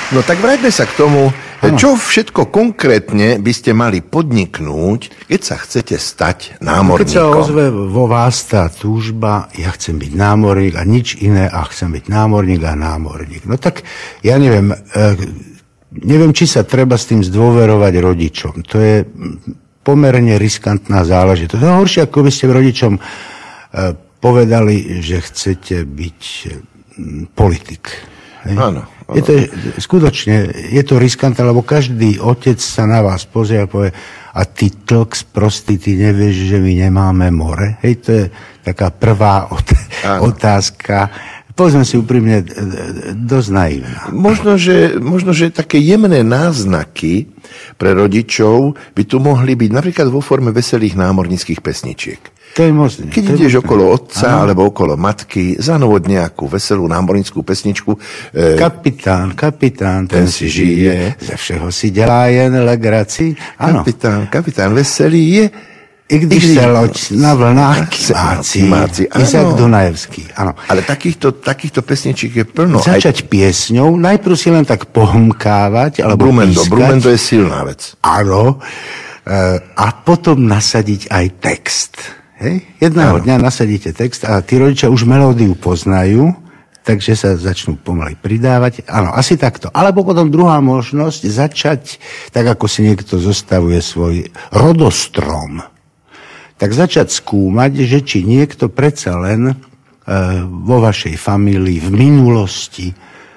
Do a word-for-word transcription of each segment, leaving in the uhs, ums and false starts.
No tak vráťme sa k tomu, ano. Čo všetko konkrétne by ste mali podniknúť, keď sa chcete stať námorníkom? Keď sa ozve vo vás tá túžba, ja chcem byť námorník a nič iné a chcem byť námorník a námorník. No tak, ja neviem, eh, neviem, či sa treba s tým zdôverovať rodičom. To je pomerne riskantná záležitosť. To je horšie, ako by ste rodičom eh, povedali, že chcete byť hm, politik. Hej? Áno. Je to, skutočne, je to riskantné, lebo každý otec sa na vás pozrie a povie, a ty tlk sprostý, ty nevieš, že my nemáme more? Hej, to je taká prvá ot- otázka. Povedzme si úprimne, dosť naivná. Možno že, možno, že také jemné náznaky pre rodičov by tu mohli byť napríklad vo forme veselých námorníckych pesničiek. To je možné. Keď to ideš je okolo otca ano. Alebo okolo matky, zanovod nejakú veselú námornickú pesničku. E... Kapitán, kapitán, ten, ten si žije, ze všeho si dělá jen legraci. Ano. Kapitán, kapitán veselý je, i když se loď na vlnách máci, Izák Dunajevský. Ano. Ale takýchto, takýchto pesničiek je plno. Začať Aj... piesňou, najprv si len tak pohmkávať, alebo Brumendo, pískať. Brumendo je silná vec. Áno. E, a potom nasadiť aj text. Hej? Jedného ano. Dňa nasadíte text a tí rodičia už melódiu poznajú, takže sa začnú pomaly pridávať. Áno, asi takto. Alebo potom druhá možnosť začať, tak ako si niekto zostavuje svoj rodostrom, tak začať skúmať, že či niekto predsa len e, vo vašej famílii v minulosti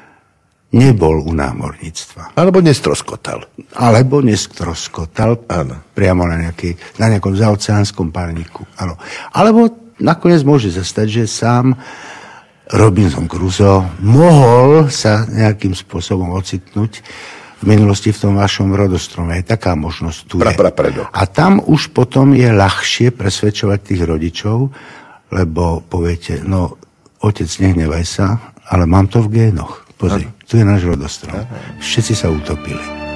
nebol u námorníctva. Alebo nestroskotal. Alebo nestroskotal. Áno. Priamo na, nejaký, na nejakom zaoceánskom párniku. Áno. Alebo nakoniec môže zastať, že sám Robinson Crusoe mohol sa nejakým spôsobom ocitnúť v minulosti v tom vašom rodostrome. Je taká možnosť tu pra, je. Pra, predo. A tam už potom je ľahšie presvedčovať tých rodičov, lebo poviete, no otec, nehnevaj sa, ale mám to v génoch. Pozri, tu je náš rodostrom. Všetci sa utopili.